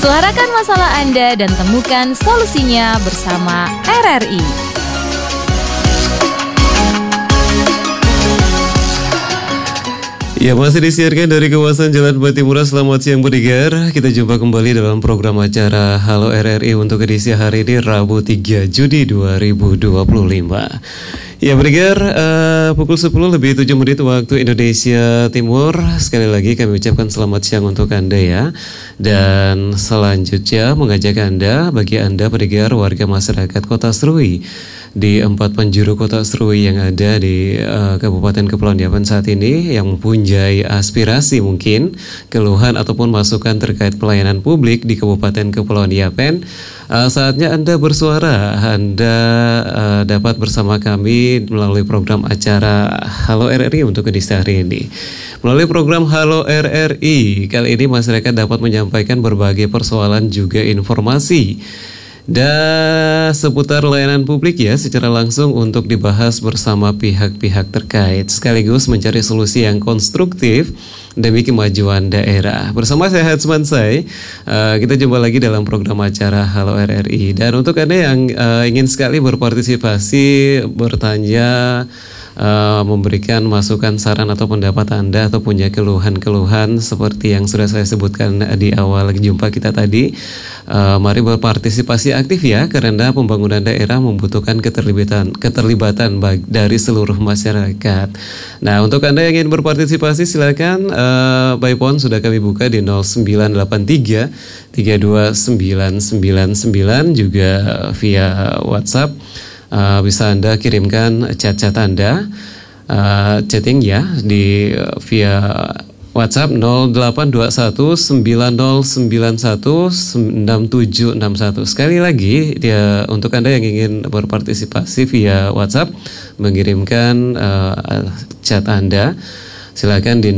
Suarakan masalah Anda dan temukan solusinya bersama RRI. Ya, masih disiarkan dari kawasan Jalan Patimura. Selamat siang pendengar. Kita jumpa kembali dalam program acara Halo RRI untuk edisi hari ini Rabu 3 Juni 2025. Ya pendengar, pukul 10 lebih 7 menit waktu Indonesia Timur. Sekali lagi kami ucapkan selamat siang untuk Anda ya. Dan selanjutnya mengajak Anda, bagi Anda pendengar warga masyarakat Kota Serui di 4 penjuru Kota Serui yang ada di Kabupaten Kepulauan Yapen saat ini, yang mempunyai aspirasi mungkin, keluhan ataupun masukan terkait pelayanan publik di Kabupaten Kepulauan Yapen, saatnya Anda bersuara. Anda dapat bersama kami melalui program acara Halo RRI untuk edisi hari ini. Melalui program Halo RRI kali ini masyarakat dapat menyampaikan berbagai persoalan juga informasi dan seputar layanan publik ya secara langsung untuk dibahas bersama pihak-pihak terkait, sekaligus mencari solusi yang konstruktif demi kemajuan daerah. Bersama saya Hatsman Say, kita jumpa lagi dalam program acara Halo RRI. Dan untuk Anda yang ingin sekali berpartisipasi, bertanya, memberikan masukan, saran atau pendapat Anda, atau punya keluhan-keluhan seperti yang sudah saya sebutkan di awal jumpa kita tadi, mari berpartisipasi aktif ya, karena pembangunan daerah membutuhkan keterlibatan dari seluruh masyarakat. Nah, untuk Anda yang ingin berpartisipasi silakan, by phone sudah kami buka di 0983 32999, juga via WhatsApp. Bisa Anda kirimkan chat-chat Anda, chatting ya, di via WhatsApp 082190916761. Sekali lagi dia, untuk Anda yang ingin berpartisipasi via WhatsApp, mengirimkan chat Anda, silakan di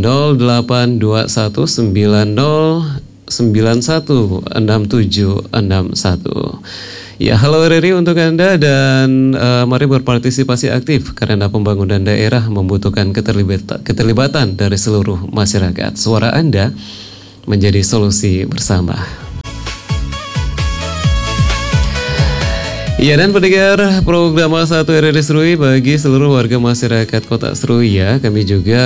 082190916761. Ya, Halo RRI untuk Anda, dan mari berpartisipasi aktif karena pembangunan daerah membutuhkan keterlibatan dari seluruh masyarakat. Suara Anda menjadi solusi bersama. Ya, dan pendengar program 1 RRI Serui bagi seluruh warga masyarakat Kota Serui ya, kami juga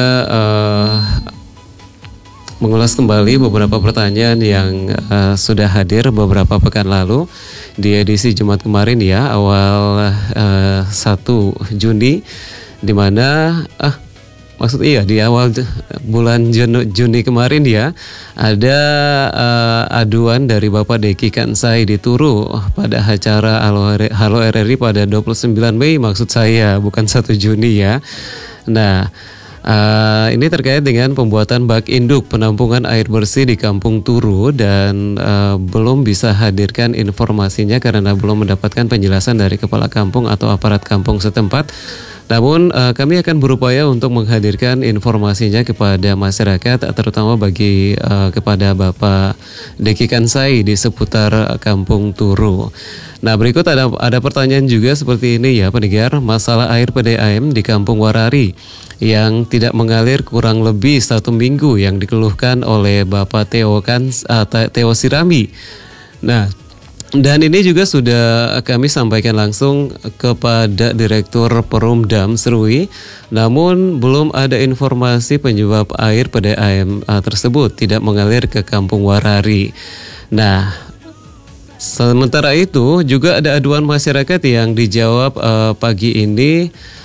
mengulas kembali beberapa pertanyaan yang sudah hadir beberapa pekan lalu di edisi Jumat kemarin ya, awal 1 Juni, di mana di awal bulan Juni kemarin ya, ada aduan dari Bapak Deki Kansai di Turu pada acara Halo RRI pada 29 Mei, maksud saya bukan 1 Juni ya. Nah, ini terkait dengan pembuatan bak induk penampungan air bersih di Kampung Turu, dan belum bisa hadirkan informasinya karena belum mendapatkan penjelasan dari kepala kampung atau aparat kampung setempat. Namun kami akan berupaya untuk menghadirkan informasinya kepada masyarakat, terutama kepada Bapak Deki Kansai di seputar Kampung Turu. Nah, berikut ada pertanyaan juga seperti ini ya pendengar, masalah air PDAM di Kampung Warari yang tidak mengalir kurang lebih 1 minggu yang dikeluhkan oleh Bapak Theo Sirami. Nah, dan ini juga sudah kami sampaikan langsung kepada Direktur Perumdam Serui, namun belum ada informasi penyebab air PDAM tersebut tidak mengalir ke Kampung Warari. Nah, sementara itu juga ada aduan masyarakat yang dijawab pagi ini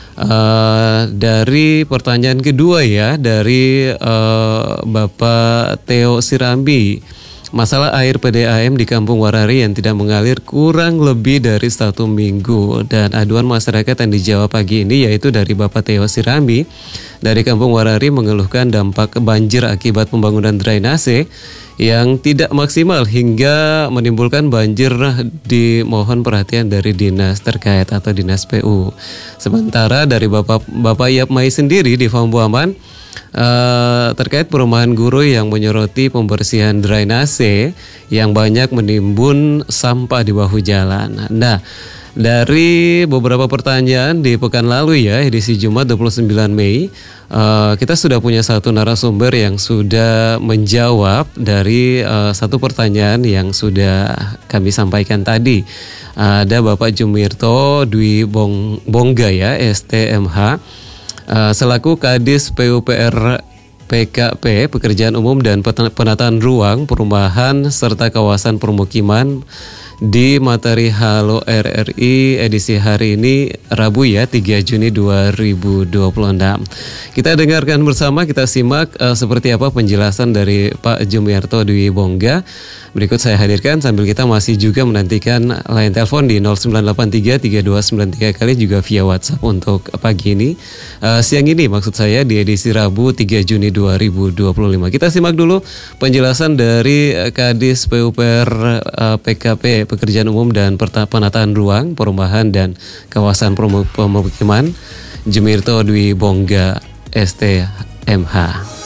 dari pertanyaan kedua ya, dari Bapak Theo Sirambi. Masalah air PDAM di Kampung Warari yang tidak mengalir kurang lebih dari 1 minggu. Dan aduan masyarakat yang dijawab pagi ini yaitu dari Bapak Theo Sirambi dari Kampung Warari, mengeluhkan dampak banjir akibat pembangunan drainase yang tidak maksimal hingga menimbulkan banjir. Dimohon perhatian dari dinas terkait atau dinas PU. Sementara dari Bapak Yapmai sendiri di Fambuaman, terkait perumahan guru yang menyoroti pembersihan drainase yang banyak menimbun sampah di bahu jalan. Nah, Dari beberapa pertanyaan di pekan lalu ya, edisi Jumat 29 Mei, kita sudah punya satu narasumber yang sudah menjawab dari satu pertanyaan yang sudah kami sampaikan tadi. Ada Bapak Jumirto Dwi Bongga ya, STMH, selaku Kadis PUPR PKP, Pekerjaan Umum dan Penataan Ruang, Perumahan serta Kawasan Permukiman di materi Halo RRI edisi hari ini Rabu ya 3 Juni 2026. Kita dengarkan bersama, kita simak seperti apa penjelasan dari Pak Jumiarto Dwi Bongga. Berikut saya hadirkan sambil kita masih juga menantikan line telepon di 0983 3293 kali juga via WhatsApp untuk pagi ini. Siang ini maksud saya di edisi Rabu 3 Juni 2025. Kita simak dulu penjelasan dari Kadis PUPR PKP, Pekerjaan Umum dan Penataan Ruang, Perumahan dan Kawasan Permukiman, Jumirto Dwi Bongga STMH.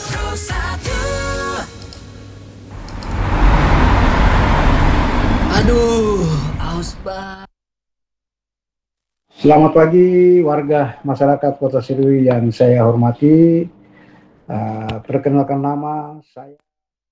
Aduh, aus banget. Selamat pagi warga masyarakat Kota Serui yang saya hormati. Perkenalkan nama saya.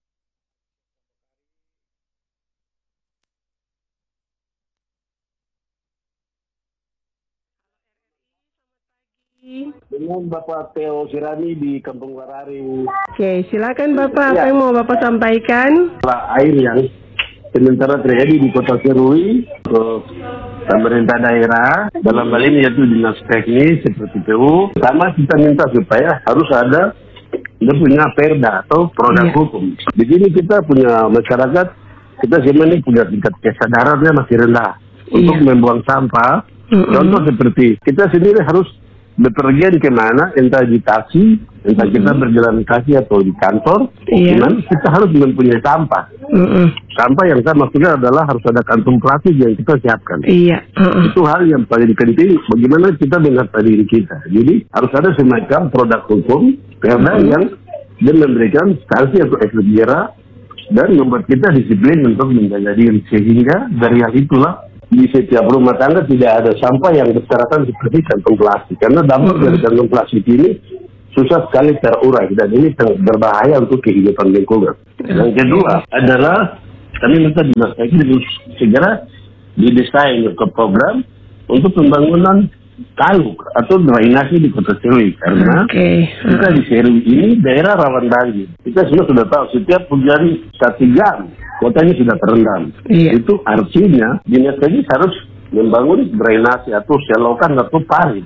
Dengan Bapak Theo Sirani di Kampung Warari. Oke, silakan Bapak. Apa yang mau Bapak sampaikan? Air yang sementara terjadi di Kota Serui untuk pemerintah daerah, dalam hal ini yaitu dinas teknis seperti PU. Pertama kita minta supaya harus ada dia punya perda atau produk hukum. Di sini kita punya masyarakat, kita sebenarnya punya tingkat kesadarannya masih rendah untuk membuang sampah. Contoh seperti kita sendiri harus bepergian kemana, entah di taksi, entah kita berjalan kaki atau di kantor, kita harus mempunyai sampah. Sampah yang saya maksudnya adalah harus ada kantung plastik yang kita siapkan. Itu hal yang paling penting, bagaimana kita menata diri kita. Jadi harus ada semacam produk hukum, perda yang dia memberikan sanksi atau efek jera dan membuat kita disiplin untuk menjaga diri. Sehingga dari hal itulah di setiap rumah tangga tidak ada sampah yang berserakan seperti kantong plastik. Karena dampak dari kantong plastik ini susah sekali terurai dan ini sangat berbahaya untuk kehidupan lingkungan. Yang kedua adalah kami minta dinas teknis segera didesain ke program untuk pembangunan taluk atau drainase di Kota Serui. Karena kita di Serui ini daerah rawan banjir. Kita semua sudah tahu setiap hujan 1 jam kotanya sudah terendam. Itu artinya dinas teknis harus membangun drainase atau selokan atau parit.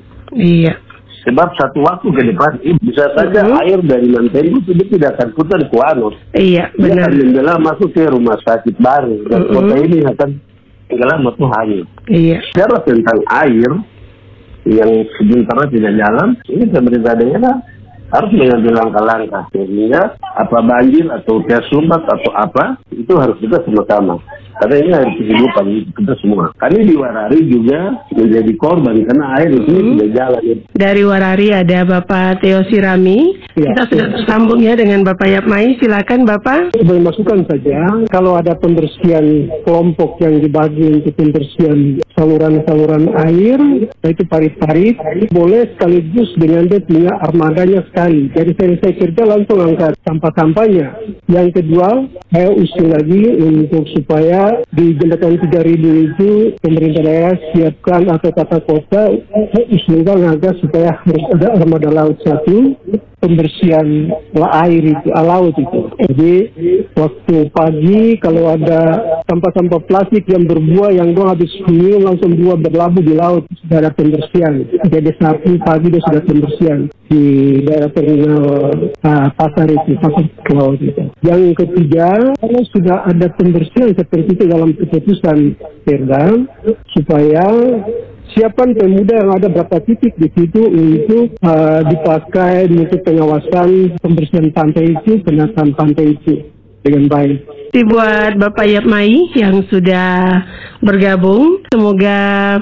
Sebab satu waktu ke depan bisa saja air dari Mantelu itu tidak akan putar ke Anus. Dia akan menjelang masuk ke rumah sakit baru dan kota ini akan tenggelam atau hanyut. Bicara tentang air yang sementara tidak jalan, ini pemerintah daerah harus mengambil langkah-langkah sehingga apa banjir atau tersumbat atau apa itu harus kita sama-sama. Karena ini air kehidupan kita semua. Kami di Warari juga menjadi korban karena air di sini tidak jalan. Dari Warari ada Bapak Theo Sirami. Kita sudah tersambung ya dengan Bapak Yapmai. Silakan Bapak. Boleh masukkan saja kalau ada pembersihan kelompok yang dibagi untuk pembersihan saluran-saluran air, yaitu parit-parit, boleh sekaligus dengan dia punya armadanya sekali. Jadi saya kerja langsung angkat sampah-sampahnya. Yang kedua, saya usul lagi untuk supaya di jembatan 3000 itu pemerintah daerah siapkan atau tata kota usulkan agar supaya harus ada armada laut satu pembersihan air itu, laut itu. Jadi waktu pagi kalau ada sampah-sampah plastik yang berbuah yang dong habis minum langsung buah berlabuh di laut, sudah ada pembersihan. Jadi Sabtu pagi dia sudah pembersihan di daerah terminal pasar itu, pasar ke laut itu. Yang ketiga, kalau sudah ada pembersihan seperti itu dalam keputusan Perda, supaya siapan pemuda yang ada berapa titik di situ untuk dipakai untuk pengawasan pembersihan pantai itu, penataan pantai itu dengan baik. Buat Bapak Yapmai yang sudah bergabung, semoga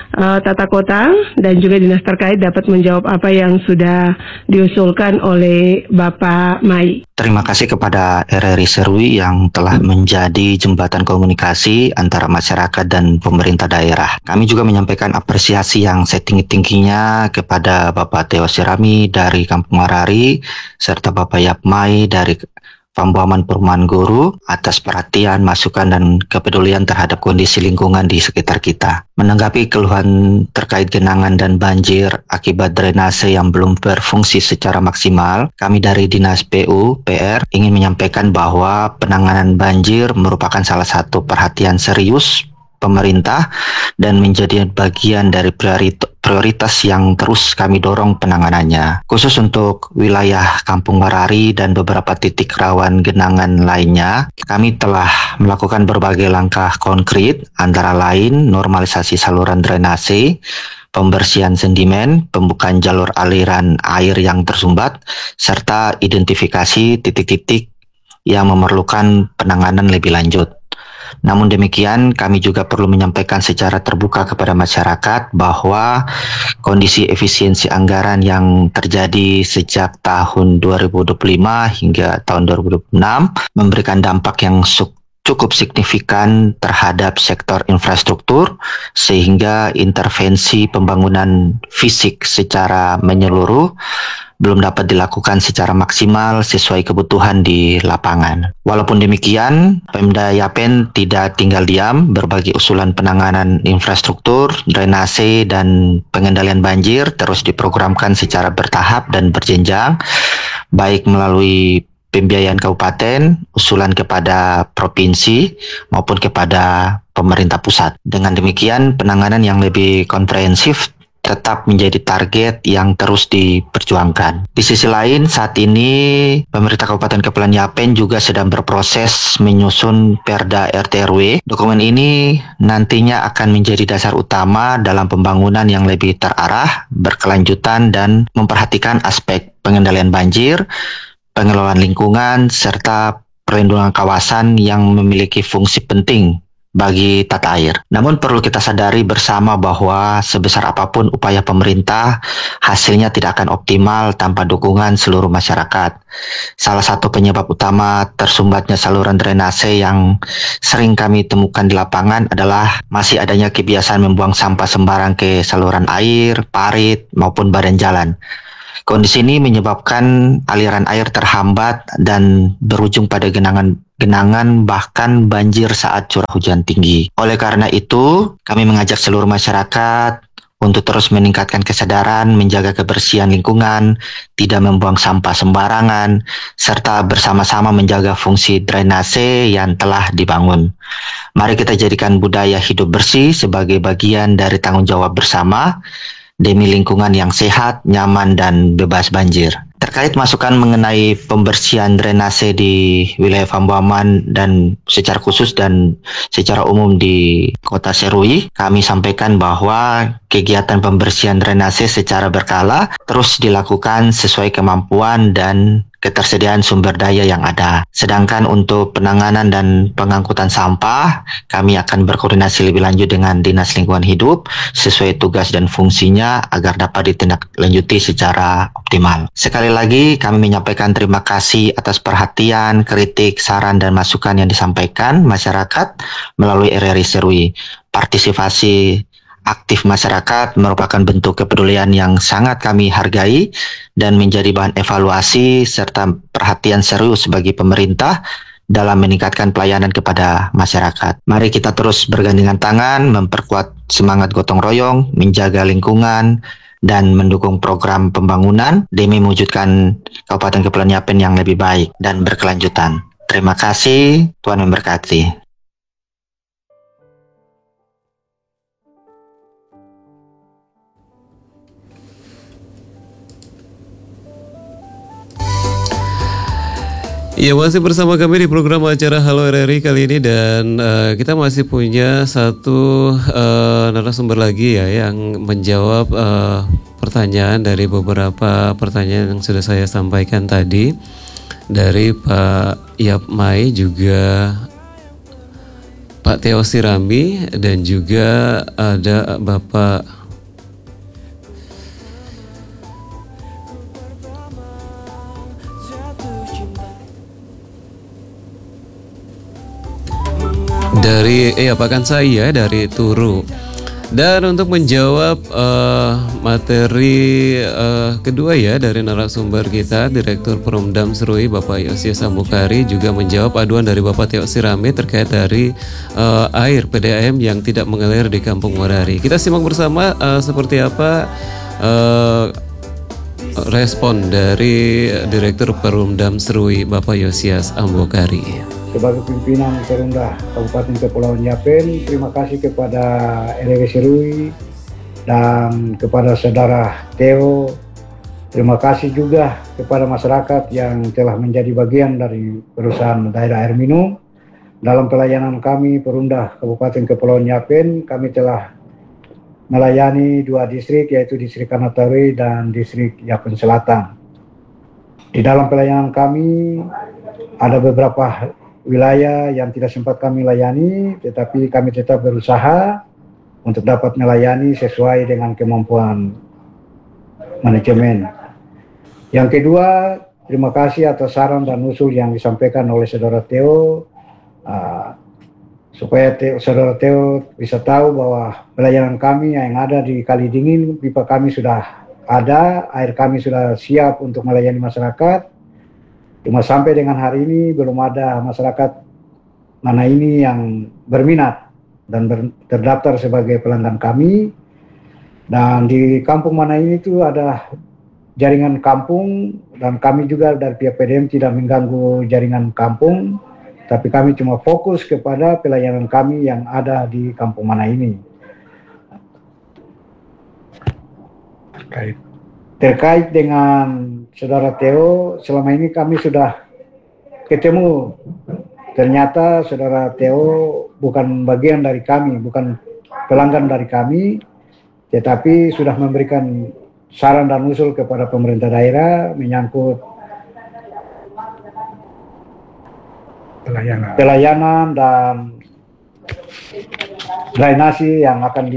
tata kota dan juga dinas terkait dapat menjawab apa yang sudah diusulkan oleh Bapak Mai. Terima kasih kepada RRI Serui yang telah menjadi jembatan komunikasi antara masyarakat dan pemerintah daerah. Kami juga menyampaikan apresiasi yang setinggi-tingginya kepada Bapak Theo Sirami dari Kampung Marari serta Bapak Yap Mai dari Pambuaman Perumahan Guru atas perhatian, masukan, dan kepedulian terhadap kondisi lingkungan di sekitar kita. Menanggapi keluhan terkait genangan dan banjir akibat drainase yang belum berfungsi secara maksimal, kami dari Dinas PU/PR ingin menyampaikan bahwa penanganan banjir merupakan salah satu perhatian serius pemerintah dan menjadi bagian dari prioritas yang terus kami dorong penanganannya. Khusus untuk wilayah Kampung Marari dan beberapa titik rawan genangan lainnya, kami telah melakukan berbagai langkah konkret, antara lain normalisasi saluran drainase, pembersihan sedimen, pembukaan jalur aliran air yang tersumbat, serta identifikasi titik-titik yang memerlukan penanganan lebih lanjut. Namun demikian, kami juga perlu menyampaikan secara terbuka kepada masyarakat bahwa kondisi efisiensi anggaran yang terjadi sejak tahun 2025 hingga tahun 2026 memberikan dampak yang cukup signifikan terhadap sektor infrastruktur, sehingga intervensi pembangunan fisik secara menyeluruh belum dapat dilakukan secara maksimal sesuai kebutuhan di lapangan. Walaupun demikian, Pemda Yapen tidak tinggal diam. Berbagai usulan penanganan infrastruktur, drainase, dan pengendalian banjir terus diprogramkan secara bertahap dan berjenjang, baik melalui pembiayaan kabupaten, usulan kepada provinsi, maupun kepada pemerintah pusat. Dengan demikian, penanganan yang lebih komprehensif tetap menjadi target yang terus diperjuangkan. Di sisi lain, saat ini pemerintah Kabupaten Kepulauan Yapen juga sedang berproses menyusun Perda RT/RW. Dokumen ini nantinya akan menjadi dasar utama dalam pembangunan yang lebih terarah, berkelanjutan, dan memperhatikan aspek pengendalian banjir, pengelolaan lingkungan, serta perlindungan kawasan yang memiliki fungsi penting bagi tata air. Namun perlu kita sadari bersama bahwa sebesar apapun upaya pemerintah, hasilnya tidak akan optimal tanpa dukungan seluruh masyarakat. Salah satu penyebab utama tersumbatnya saluran drainase yang sering kami temukan di lapangan adalah masih adanya kebiasaan membuang sampah sembarang ke saluran air, parit, maupun badan jalan. Kondisi ini menyebabkan aliran air terhambat dan berujung pada genangan bahkan banjir saat curah hujan tinggi. Oleh karena itu, kami mengajak seluruh masyarakat untuk terus meningkatkan kesadaran, menjaga kebersihan lingkungan, tidak membuang sampah sembarangan, serta bersama-sama menjaga fungsi drainase yang telah dibangun. Mari kita jadikan budaya hidup bersih sebagai bagian dari tanggung jawab bersama demi lingkungan yang sehat, nyaman, dan bebas banjir. Terkait masukan mengenai pembersihan drainase di wilayah Pambuaman dan secara khusus dan secara umum di Kota Serui, kami sampaikan bahwa kegiatan pembersihan drainase secara berkala terus dilakukan sesuai kemampuan dan ketersediaan sumber daya yang ada. Sedangkan untuk penanganan dan pengangkutan sampah, kami akan berkoordinasi lebih lanjut dengan Dinas Lingkungan Hidup sesuai tugas dan fungsinya agar dapat ditindaklanjuti secara optimal. Sekali lagi, kami menyampaikan terima kasih atas perhatian, kritik, saran, dan masukan yang disampaikan masyarakat melalui RRI Serui. Partisipasi aktif masyarakat merupakan bentuk kepedulian yang sangat kami hargai dan menjadi bahan evaluasi serta perhatian serius bagi pemerintah dalam meningkatkan pelayanan kepada masyarakat. Mari kita terus bergandengan tangan, memperkuat semangat gotong royong, menjaga lingkungan, dan mendukung program pembangunan demi mewujudkan Kabupaten Kepulauan Yapen yang lebih baik dan berkelanjutan. Terima kasih, Tuhan memberkati. Ya, masih bersama kami di program acara Halo RRI kali ini, dan kita masih punya satu narasumber lagi ya yang menjawab pertanyaan dari beberapa pertanyaan yang sudah saya sampaikan tadi dari Pak Yap Mai juga Pak Theo Sirami dan juga ada Bapak dari bahkan saya dari Turu. Dan untuk menjawab materi kedua ya dari narasumber kita, Direktur Perumdam Serui Bapak Yosias Ambokari juga menjawab aduan dari Bapak Theo Sirame terkait dari air PDAM yang tidak mengalir di Kampung Warari. Kita simak bersama seperti apa respon dari Direktur Perumdam Serui Bapak Yosias Ambokari. Sebagai pimpinan Perumda Kabupaten Kepulauan Yapen, terima kasih kepada RRI Serui dan kepada saudara Theo. Terima kasih juga kepada masyarakat yang telah menjadi bagian dari perusahaan daerah air minum. Dalam pelayanan kami Perumda Kabupaten Kepulauan Yapen, kami telah melayani 2 distrik, yaitu distrik Kanatarui dan distrik Yapen Selatan. Di dalam pelayanan kami ada beberapa wilayah yang tidak sempat kami layani, tetapi kami tetap berusaha untuk dapat melayani sesuai dengan kemampuan manajemen. Yang kedua, terima kasih atas saran dan usul yang disampaikan oleh saudara Theo, supaya saudara Theo bisa tahu bahwa pelayanan kami yang ada di Kali Dingin, pipa kami sudah ada, air kami sudah siap untuk melayani masyarakat. Cuma sampai dengan hari ini belum ada masyarakat mana ini yang berminat dan terdaftar sebagai pelanggan kami. Dan di kampung mana ini itu ada jaringan kampung, dan kami juga dari pihak PDM tidak mengganggu jaringan kampung, tapi kami cuma fokus kepada pelayanan kami yang ada di kampung mana ini. Terkait dengan saudara Theo, selama ini kami sudah ketemu. Ternyata saudara Theo bukan bagian dari kami, bukan pelanggan dari kami, tetapi sudah memberikan saran dan usul kepada pemerintah daerah menyangkut pelayanan dan drainasi yang akan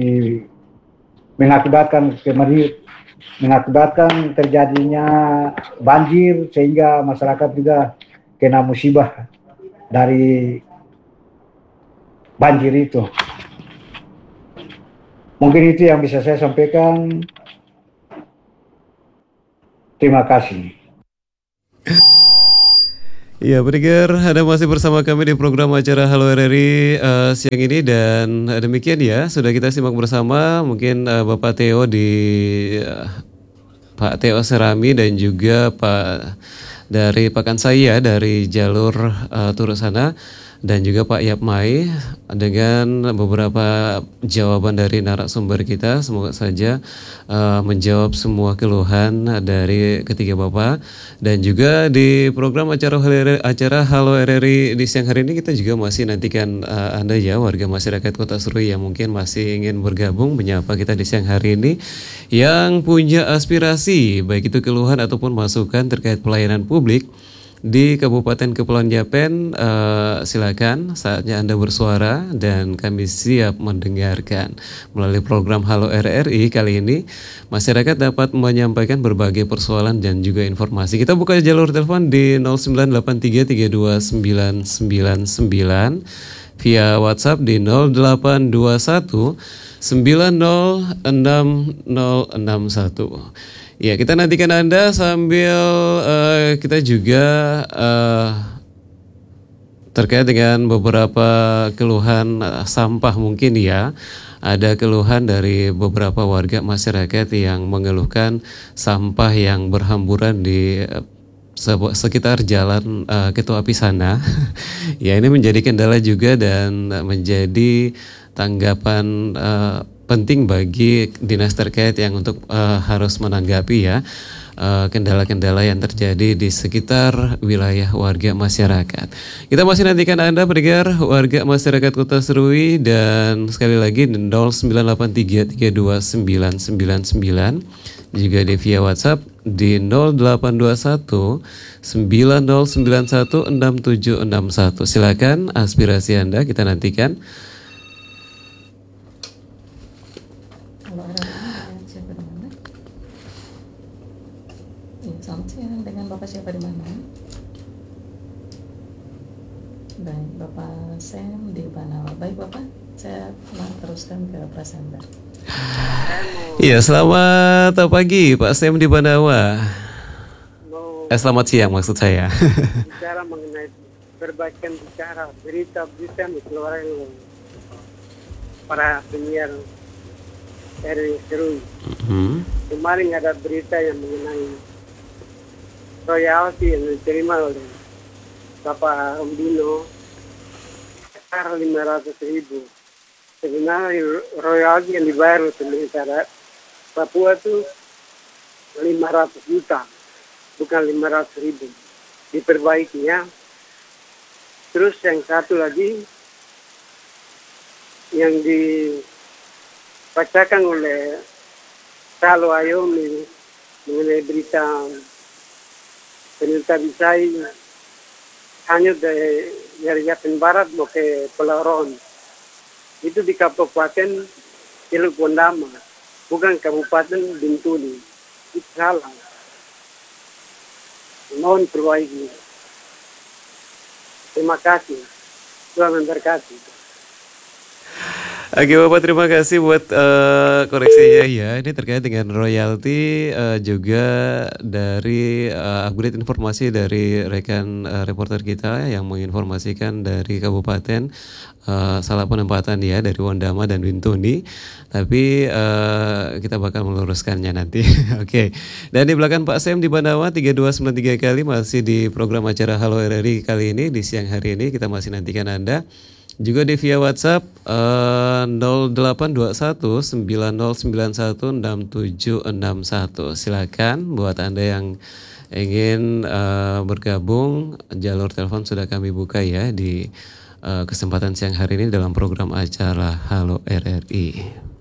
mengakibatkan terjadinya banjir, sehingga masyarakat juga kena musibah dari banjir itu. Mungkin itu yang bisa saya sampaikan. Terima kasih. Ya, pendengar, Anda masih bersama kami di program acara Halo RRI siang ini, dan demikian ya, sudah kita simak bersama mungkin Bapak Theo Pak Theo Sirami dan juga Pak dari Pakansari dari jalur Turut sana, dan juga Pak Yapmai dengan beberapa jawaban dari narasumber kita. Semoga saja menjawab semua keluhan dari ketiga Bapak. Dan juga di program acara Halo RRI di siang hari ini kita juga masih nantikan Anda ya, warga masyarakat Kota Serui yang mungkin masih ingin bergabung menyapa kita di siang hari ini, yang punya aspirasi baik itu keluhan ataupun masukan terkait pelayanan publik di Kabupaten Kepulauan Yapen. Silakan, saatnya Anda bersuara dan kami siap mendengarkan. Melalui program Halo RRI kali ini, masyarakat dapat menyampaikan berbagai persoalan dan juga informasi. Kita buka jalur telepon di 0983329999, via WhatsApp di 0821 906061. Ya, kita nantikan Anda sambil kita juga terkait dengan beberapa keluhan sampah mungkin ya. Ada keluhan dari beberapa warga masyarakat yang mengeluhkan sampah yang berhamburan di sekitar jalan Ketua Api sana. Ya, ini menjadi kendala juga dan menjadi tanggapan penting bagi dinas terkait yang untuk harus menanggapi ya kendala-kendala yang terjadi di sekitar wilayah warga masyarakat. Kita masih nantikan Anda pendengar warga masyarakat Kota Serui, dan sekali lagi 0983329999 juga di via WhatsApp di 0821 9091 6761. Silakan aspirasi Anda kita nantikan. Halo RRI, siapa di mana? Ya, selamat siang, dengan Bapak siapa di mana? Baik, Bapak Sam di Banawa. Baik Bapak, saya mau teruskan ke Prasanda. Iya, selamat pagi Pak Sam di Banawa. Selamat siang maksud saya. Bicara mengenai perbaikan bicara berita-berita yang dikeluarkan oleh para penyiar RRI Serui. Kemarin ada berita yang mengenai royalti yang diterima oleh Bapak Ombino sekitar 500.000. Sebenarnya royalti yang dibayar oleh pemerintah Papua itu 500 juta, bukan 500.000. Diperbaiki ya. Terus yang satu lagi yang dibacakan oleh Salo Ayomi mengenai berita pemerintah Bisai hanya dari Yapen Barat mau ke Pulau Ron. Itu di Kabupaten Teluk Bondama, bukan Kabupaten Bintuni. Itu salah. Mohon perbaiki. Terima kasih. Tuhan memberkati. Oke Bapak, terima kasih buat koreksinya ya. Ini terkait dengan royalti, juga dari upgrade informasi dari rekan reporter kita yang menginformasikan dari Kabupaten salah penempatan ya dari Wondama dan Bintuni. Tapi kita bakal meluruskannya nanti. Oke. Dan di belakang Pak Sam di Banawa 3293 kali masih di program acara Halo RRI kali ini di siang hari ini kita masih nantikan Anda. Juga di via WhatsApp 0821 9091 6761. Silakan buat Anda yang ingin bergabung, jalur telepon sudah kami buka ya di kesempatan siang hari ini dalam program acara Halo RRI.